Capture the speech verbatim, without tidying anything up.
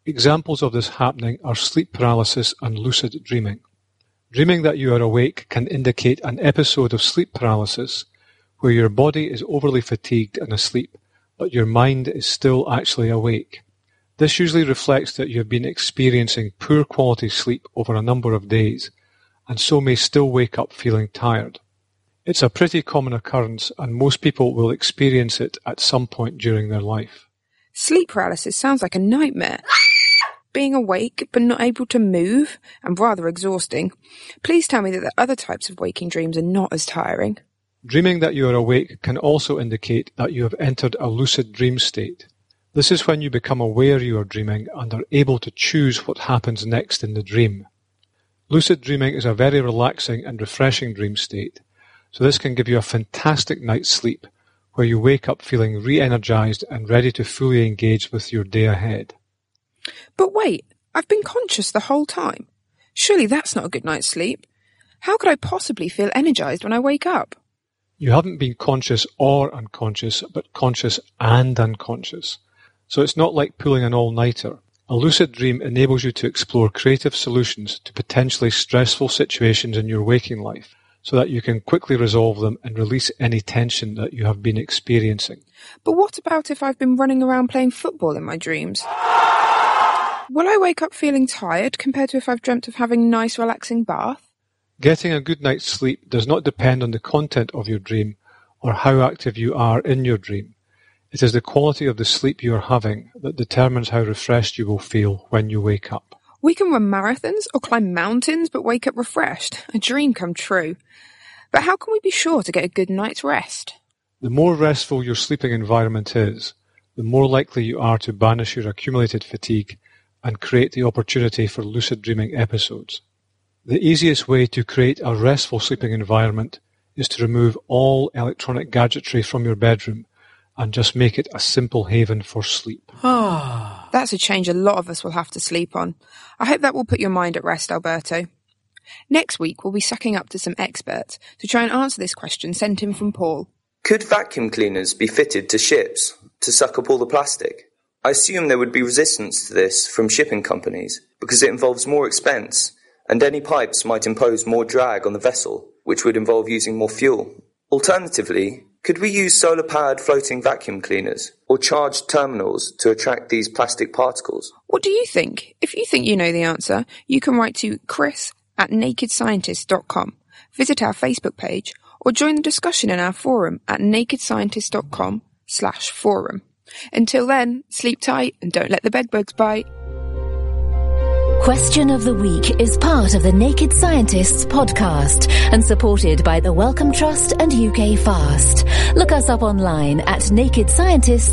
Examples of this happening are sleep paralysis and lucid dreaming. Dreaming that you are awake can indicate an episode of sleep paralysis where your body is overly fatigued and asleep, but your mind is still actually awake. This usually reflects that you have been experiencing poor quality sleep over a number of days, and so may still wake up feeling tired. It's a pretty common occurrence, and most people will experience it at some point during their life. Sleep paralysis sounds like a nightmare. Being awake but not able to move, and rather exhausting. Please tell me that the other types of waking dreams are not as tiring. Dreaming that you are awake can also indicate that you have entered a lucid dream state. This is when you become aware you are dreaming and are able to choose what happens next in the dream. Lucid dreaming is a very relaxing and refreshing dream state, so this can give you a fantastic night's sleep, where you wake up feeling re-energized and ready to fully engage with your day ahead. But wait, I've been conscious the whole time. Surely that's not a good night's sleep. How could I possibly feel energized when I wake up? You haven't been conscious or unconscious, but conscious and unconscious. So it's not like pulling an all-nighter. A lucid dream enables you to explore creative solutions to potentially stressful situations in your waking life, so that you can quickly resolve them and release any tension that you have been experiencing. But what about if I've been running around playing football in my dreams? Will I wake up feeling tired compared to if I've dreamt of having a nice relaxing bath? Getting a good night's sleep does not depend on the content of your dream or how active you are in your dream. It is the quality of the sleep you are having that determines how refreshed you will feel when you wake up. We can run marathons or climb mountains but wake up refreshed. A dream come true. But how can we be sure to get a good night's rest? The more restful your sleeping environment is, the more likely you are to banish your accumulated fatigue and create the opportunity for lucid dreaming episodes. The easiest way to create a restful sleeping environment is to remove all electronic gadgetry from your bedroom and just make it a simple haven for sleep. That's a change a lot of us will have to sleep on. I hope that will put your mind at rest, Alberto. Next week, we'll be sucking up to some experts to try and answer this question sent in from Paul. Could vacuum cleaners be fitted to ships to suck up all the plastic? I assume there would be resistance to this from shipping companies because it involves more expense, and any pipes might impose more drag on the vessel, which would involve using more fuel. Alternatively, could we use solar-powered floating vacuum cleaners or charged terminals to attract these plastic particles? What do you think? If you think you know the answer, you can write to Chris at naked scientist dot com, visit our Facebook page, or join the discussion in our forum at naked scientist dot com slash forum. Until then, sleep tight and don't let the bedbugs bite. Question of the Week is part of the Naked Scientists podcast and supported by the Wellcome Trust and U K Fast. Look us up online at naked scientists